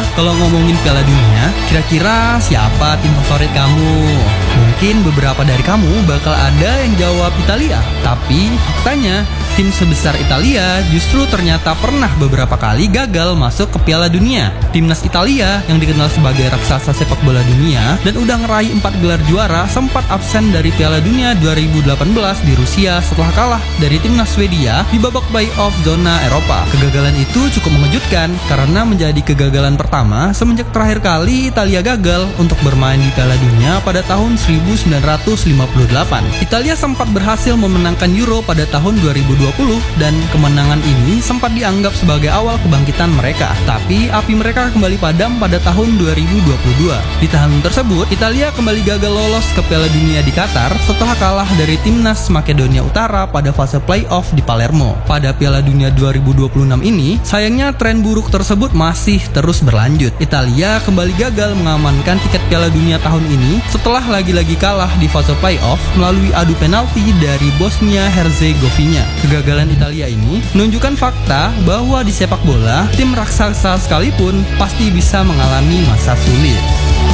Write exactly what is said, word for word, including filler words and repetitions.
kalau ngomongin Piala Dunia, kira-kira siapa tim favorit kamu? Mungkin beberapa dari kamu bakal ada yang jawab Italia, tapi faktanya tim sebesar Italia justru ternyata pernah beberapa kali gagal masuk ke Piala Dunia. Timnas Italia yang dikenal sebagai raksasa sepak bola dunia dan udah ngeraih empat gelar juara sempat absen dari Piala Dunia dua ribu delapan belas di Rusia setelah kalah dari timnas Swedia di babak playoff zona Eropa. Kegagalan itu cukup mengejutkan karena menjadi kegagalan pertama semenjak terakhir kali Italia gagal untuk bermain di Piala Dunia pada tahun seribu sembilan ratus lima puluh delapan. Italia sempat berhasil memenangkan Euro pada tahun dua ribu dua puluh dan kemenangan ini sempat dianggap sebagai awal kebangkitan mereka. Tapi api mereka kembali padam pada tahun dua ribu dua puluh dua. Di tahun tersebut, Italia kembali gagal lolos ke Piala Dunia di Qatar setelah kalah dari timnas Makedonia Utara pada fase playoff di Palermo. Pada Piala Dunia dua ribu dua puluh enam ini, sayangnya tren buruk tersebut masih terus berlanjut. Italia kembali gagal mengamankan tiket Piala Dunia tahun ini setelah lagi-lagi kalah di fase playoff melalui adu penalti dari Bosnia-Herzegovina. Kegagalan Italia ini menunjukkan fakta bahwa di sepak bola, tim raksasa sekalipun pasti bisa mengalami masa sulit.